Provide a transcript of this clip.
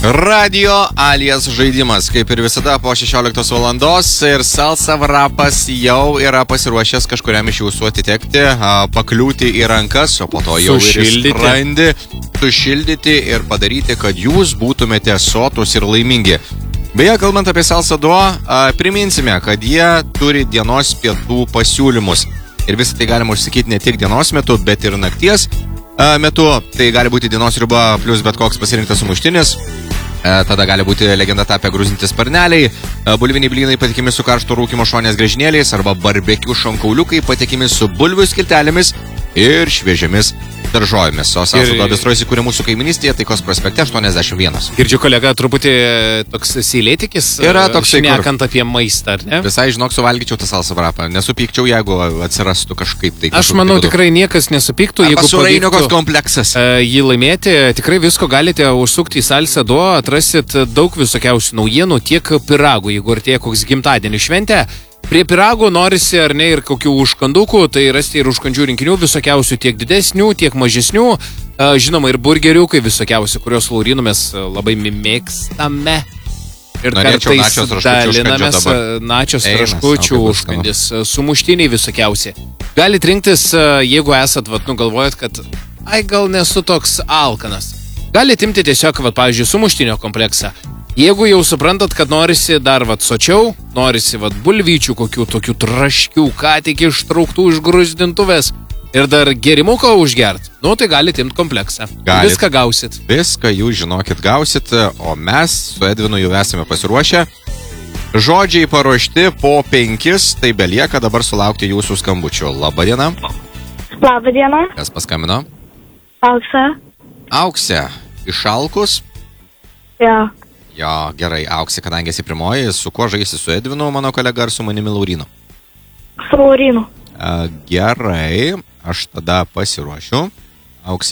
Radio alias žaidimas, kaip ir visada po 16 valandos ir Salsa Wrapas jau yra pasiruošęs kažkuriam iš jūsų atitekti, pakliūti į rankas, o po to jau ir į skrandį, sušildyti ir padaryti, kad jūs būtumėte sotus ir laimingi. Beje, kalbant apie Salsa Duo, priminsime, kad jie turi dienos pietų pasiūlymus. Ir visą tai galima užsakyti ne tik dienos metu, bet ir nakties metu. Tai gali būti dienos riba plus bet koks pasirinktas sumuštinis. Tada gali būti legenda tapę grūzinti sparneliai, bulviniai blynai patikimi su karšto rūkymo šonės griežinėliais arba barbekių šonkauliukai patikimi su bulvių skiltelėmis ir šviežiamis daržovėmis. O Salsa Duo bistro įsikūrė mūsų kaiminystėje, Taikos prospekte 81. Girdžiu, kolega, truputį toks seilėtikis, šnekant apie maistą, ar ne? Visai, žinok, suvalgyčiau tą Salsa Wrapą. Nesupykčiau, jeigu atsirastų kažkaip tai. Aš manau, tikrai niekas nesupyktų, jeigu pavyktų kompleksas jį laimėti. Tikrai visko galite užsukti į Salsa Duo, atrasit daug visokiausių naujienų, tiek piragų, jeigu artėja koks gimtadienį šventė. Prie piragų norisi ar ne ir kokių užkandukų, tai rasti ir užkandžių rinkinių visokiausių, tiek didesnių, tiek mažesnių. Žinoma, ir burgeriukai visokiausių, kuriuos Laurynu mes labai mėgstame. Ir kartais dalinamės načios traškučių užkandis, sumuštiniai visokiausi. Galit rinktis, jeigu esat, galvojat, kad gal nesu toks alkanas. Galit imti tiesiog, pavyzdžiui, sumuštinio kompleksą. Jeigu jau suprantat, kad norisi dar sočiau, norisi bulvyčių kokių tokių traškių, ką tik ištrauktų iš gruzdintuvės ir dar gerimuką užgert, tai galite imti kompleksą. Viską gausit. Viską jūs žinokit gausit, o mes su Edvinu jau esame pasiruošę. Žodžiai paruošti po 5, tai belieka dabar sulaukti jūsų skambučių. Labadiena. Labadiena. Kas paskambino? Auksė. Auksė. Išalkus? Jo. Jo, gerai, Auksė, kadangi esi pirmoji, su kuo žaisi, su Edvinu, mano kolega, ar su manimi Laurynu? Su Laurynu. Gerai, aš tada pasiruošiu. Auksė.